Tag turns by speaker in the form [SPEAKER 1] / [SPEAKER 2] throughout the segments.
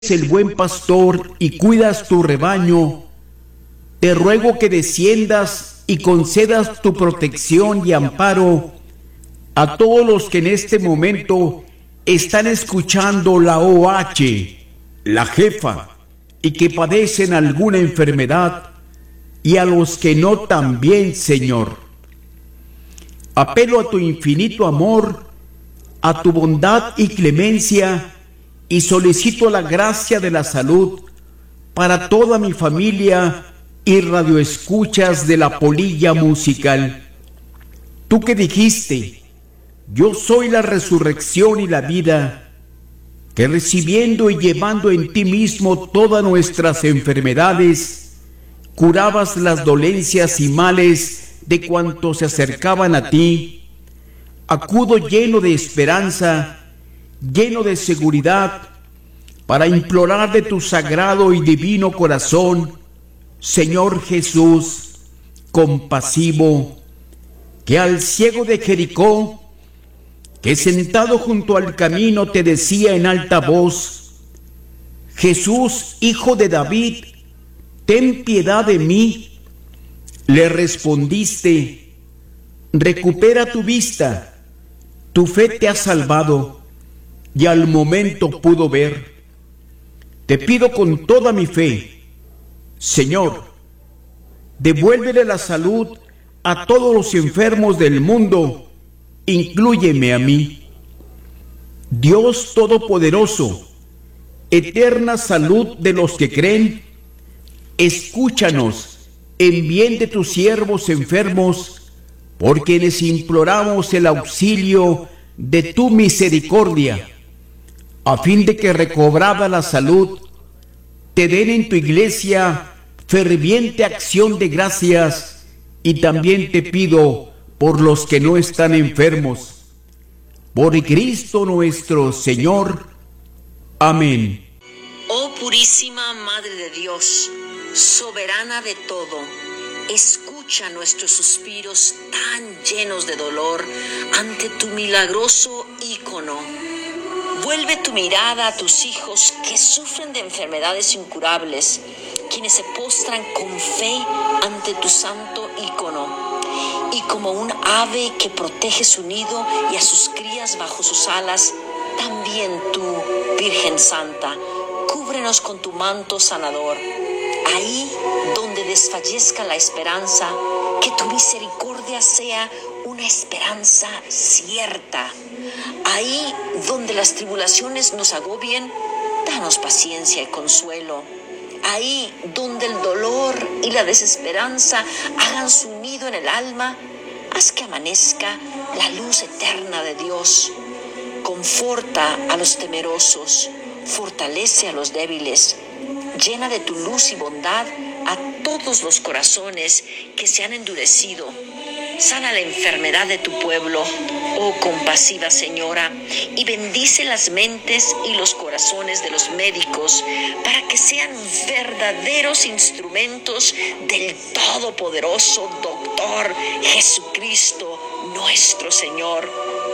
[SPEAKER 1] el buen pastor y cuidas tu rebaño, te ruego que desciendas y concedas tu protección y amparo a todos los que en este momento están escuchando la OH, la jefa, y que padecen alguna enfermedad, y a los que no también, Señor. Apelo a tu infinito amor, a tu bondad y clemencia, y solicito la gracia de la salud para toda mi familia y radioescuchas de la Polilla Musical. Tú que dijiste: yo soy la resurrección y la vida, que recibiendo y llevando en ti mismo todas nuestras enfermedades, curabas las dolencias y males de cuantos se acercaban a ti. Acudo lleno de esperanza, lleno de seguridad, para implorar de tu sagrado y divino corazón, Señor Jesús, compasivo, que al ciego de Jericó, que sentado junto al camino te decía en alta voz: Jesús, hijo de David, ten piedad de mí, le respondiste: recupera tu vista, tu fe te ha salvado. Y al momento pudo ver. Te pido con toda mi fe, Señor, devuélvele la salud a todos los enfermos del mundo, inclúyeme a mí. Dios Todopoderoso, eterna salud de los que creen, escúchanos en bien de tus siervos enfermos, porque les imploramos el auxilio de tu misericordia, a fin de que, recobrada la salud, te den en tu iglesia ferviente acción de gracias. Y también te pido por los que no están enfermos, por Cristo nuestro Señor. Amén.
[SPEAKER 2] Oh purísima Madre de Dios, soberana de todo, escucha nuestros suspiros tan llenos de dolor ante tu milagroso ícono. Vuelve tu mirada a tus hijos que sufren de enfermedades incurables, quienes se postran con fe ante tu santo ícono. Y como un ave que protege su nido y a sus crías bajo sus alas, también tú, Virgen Santa, cúbrenos con tu manto sanador. Ahí donde desfallezca la esperanza, que tu misericordia sea una esperanza cierta. Ahí donde las tribulaciones nos agobien, danos paciencia y consuelo. Ahí donde el dolor y la desesperanza hagan su nido en el alma, haz que amanezca la luz eterna de Dios. Conforta a los temerosos, fortalece a los débiles, llena de tu luz y bondad a todos los corazones que se han endurecido. Sana la enfermedad de tu pueblo, oh compasiva Señora, y bendice las mentes y los corazones de los médicos para que sean verdaderos instrumentos del todopoderoso Doctor Jesucristo, nuestro Señor.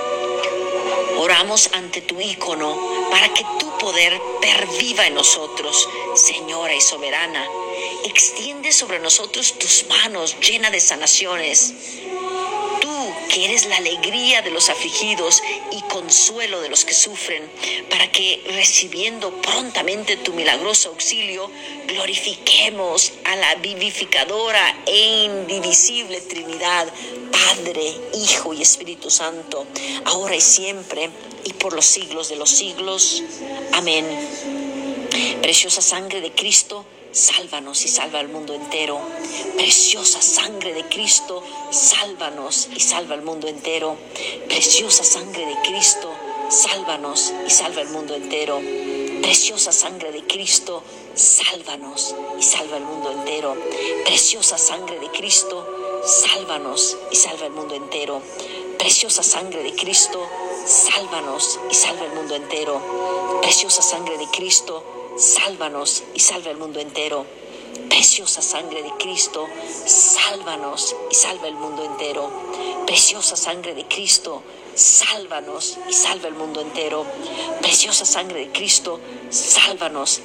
[SPEAKER 2] Oramos ante tu ícono para que tu poder perviva en nosotros, Señora y soberana. Extiende sobre nosotros tus manos llenas de sanaciones. Tú, que eres la alegría de los afligidos y consuelo de los que sufren, para que, recibiendo prontamente tu milagroso auxilio, glorifiquemos a la vivificadora e indivisible Trinidad, Padre, Hijo y Espíritu Santo, ahora y siempre, y por los siglos de los siglos. Amén. Preciosa sangre de Cristo, sálvanos y salva al mundo entero. Preciosa sangre de Cristo, sálvanos y salva al mundo entero. Preciosa sangre de Cristo, sálvanos y salva al mundo entero. Preciosa sangre de Cristo, sálvanos y salva al mundo entero. Preciosa sangre de Cristo, sálvanos y salva al mundo entero. Preciosa sangre de Cristo, sálvanos y salva al mundo entero. Preciosa sangre de Cristo, sálvanos y salva al mundo entero. Preciosa sangre de Cristo, sálvanos y salva el mundo entero. Preciosa sangre de Cristo, sálvanos y salva el mundo entero. Preciosa sangre de Cristo, sálvanos